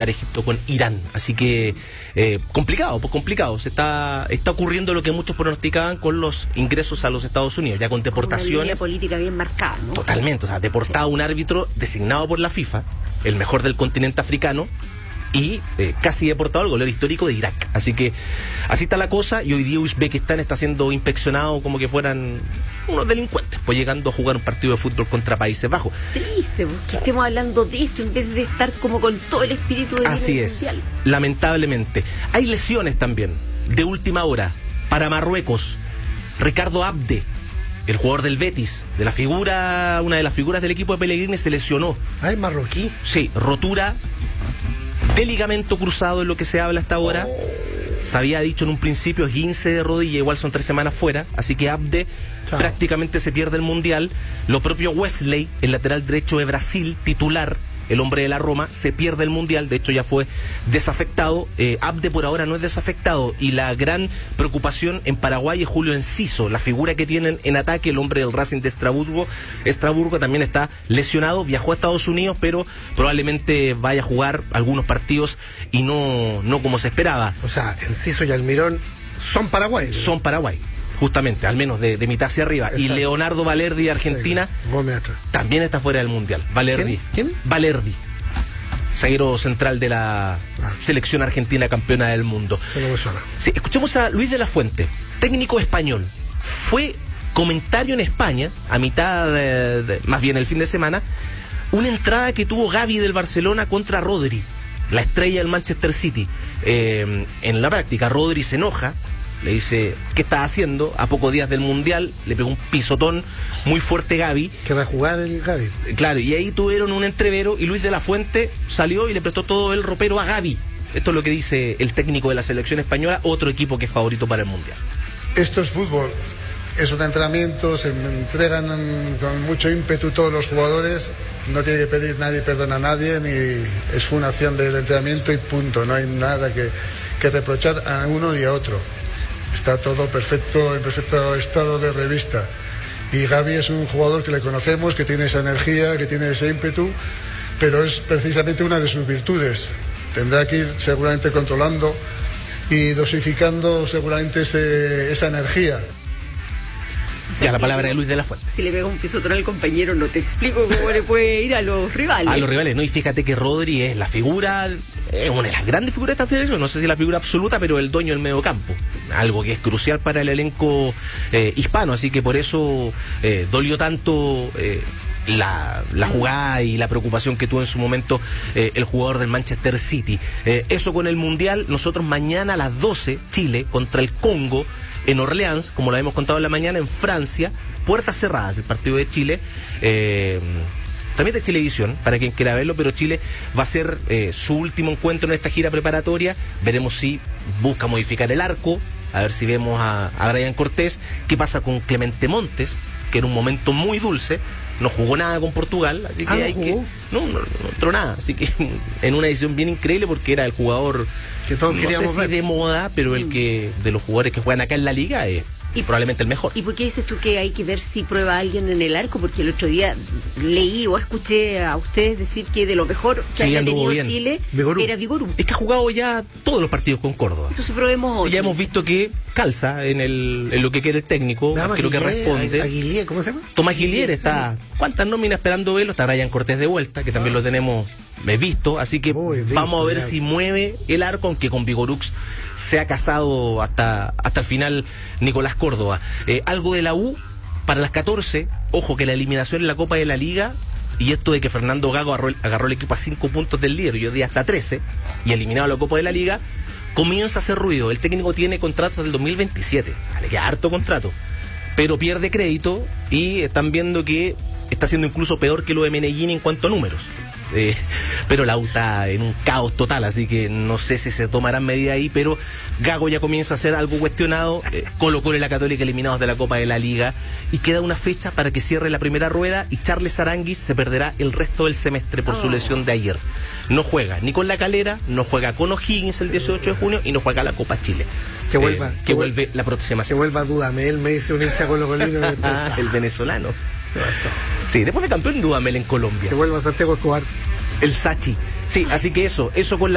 enfrentar Egipto con Irán. Así que complicado. Se está ocurriendo lo que muchos pronosticaban con los ingresos a los Estados Unidos, ya con deportaciones. Una línea política bien marcada, ¿no? Totalmente, o sea, deportado un árbitro designado por la FIFA, el mejor del continente africano, y casi deportado al goleador histórico de Irak. Así que así está la cosa, y hoy día Uzbekistán está siendo inspeccionado como que fueran unos delincuentes, pues llegando a jugar un partido de fútbol contra Países Bajos. Triste, que estemos hablando de esto en vez de estar como con todo el espíritu del Así es, mundial. Lamentablemente. Hay lesiones también, de última hora, para Marruecos. Ricardo Abde, el jugador del Betis, una de las figuras del equipo de Pellegrini, se lesionó. ¿Ah, es marroquí? Sí, rotura de ligamento cruzado, es lo que se habla hasta ahora. Se había dicho en un principio 15 de rodilla, igual son 3 semanas fuera, así que Abde prácticamente se pierde el Mundial. Lo propio Wesley, el lateral derecho de Brasil, titular, el hombre de la Roma, se pierde el Mundial, de hecho ya fue desafectado. Abde por ahora no es desafectado, y la gran preocupación en Paraguay es Julio Enciso, la figura que tienen en ataque, el hombre del Racing de Estrasburgo también está lesionado, viajó a Estados Unidos, pero probablemente vaya a jugar algunos partidos y no como se esperaba. O sea, Enciso y Almirón son Paraguay, ¿no? Son Paraguay, justamente, al menos de mitad hacia arriba. Exacto. Y Leonardo Valerdi de Argentina también está fuera del Mundial. Valerdi. ¿Quién? Valerdi, zaguero central de la selección argentina campeona del mundo. Se no me suena. Sí, escuchemos a Luis de la Fuente, técnico español. Fue comentario en España, a mitad más bien el fin de semana, una entrada que tuvo Gavi del Barcelona contra Rodri, la estrella del Manchester City. En la práctica, Rodri se enoja, le dice, ¿qué estás haciendo? A pocos días del Mundial, le pegó un pisotón muy fuerte Gavi. ¿Que va a jugar el Gavi? Claro, y ahí tuvieron un entrevero, y Luis de la Fuente salió y le prestó todo el ropero a Gavi. Esto es lo que dice el técnico de la selección española, otro equipo que es favorito para el Mundial. Esto es fútbol, es un entrenamiento, se entregan con mucho ímpetu todos los jugadores, no tiene que pedir nadie perdón a nadie, ni es una acción del entrenamiento y punto, no hay nada que reprochar a uno ni a otro. Está todo perfecto, en perfecto estado de revista. Y Gavi es un jugador que le conocemos, que tiene esa energía, que tiene ese ímpetu, pero es precisamente una de sus virtudes. Tendrá que ir seguramente controlando y dosificando seguramente esa energía. O sea, ya, la palabra de Luis de la Fuente. Si le pega un pisotón al compañero, no te explico cómo le puede ir a los rivales. A los rivales, ¿no? Y fíjate que Rodri es la figura, una de las grandes figuras de esta selección, no sé si la figura absoluta, pero el dueño del medio campo. Algo que es crucial para el elenco hispano, así que por eso dolió tanto la jugada y la preocupación que tuvo en su momento el jugador del Manchester City. Eso con el Mundial. Nosotros mañana a las 12, Chile contra el Congo, en Orleans, como lo habíamos contado en la mañana, en Francia, puertas cerradas, el partido de Chile. También de Chilevisión, para quien quiera verlo, pero Chile va a ser su último encuentro en esta gira preparatoria. Veremos si busca modificar el arco, a ver si vemos a Brian Cortés. ¿Qué pasa con Clemente Montes, que en un momento muy dulce no jugó nada con Portugal, así que no entró nada, así que en una edición bien increíble, porque era el jugador que todos queríamos no sé ver. Si de moda, pero el que de los jugadores que juegan acá en la liga es probablemente el mejor. ¿Y por qué dices tú que hay que ver si prueba a alguien en el arco? Porque el otro día leí o escuché a ustedes decir que de lo mejor que haya tenido bien Chile era Vigorú. Es que ha jugado ya todos los partidos con Córdoba. Entonces probemos otro. Ya hemos visto que calza en lo que quiere el técnico, creo que responde. Aguilier, ¿cómo se llama? Tomás Aguilier está. ¿Cuántas nóminas esperando verlo? Está Brian Cortés de vuelta, que también lo tenemos visto, así que vamos a ver si mueve el arco, aunque con Vigorux se ha casado hasta el final Nicolás Córdoba. Algo de la U para las 14, ojo que la eliminación en la Copa de la Liga, y esto de que Fernando Gago agarró el equipo a 5 puntos del líder, yo di hasta 13, y eliminado a la Copa de la Liga, comienza a hacer ruido. El técnico tiene contrato hasta el 2027, le queda harto contrato, pero pierde crédito, y están viendo que está siendo incluso peor que lo de Meneghini en cuanto a números. Pero la U está en un caos total, así que no sé si se tomarán medidas ahí, pero Gago ya comienza a ser algo cuestionado. Colo-Colo y la Católica eliminados de la Copa de la Liga, y queda una fecha para que cierre la primera rueda, y Charles Aranguis se perderá el resto del semestre por su lesión de ayer. No juega ni con La Calera, no juega con O'Higgins el 18 de junio y no juega la Copa Chile. Que vuelve la próxima semana. Que vuelva Dudamel, me dice un hincha colo-colino. El venezolano. Sí, después de campeón Dudamel en Colombia. Que vuelva Santiago Escobar. El Sachi. Sí, así que eso con la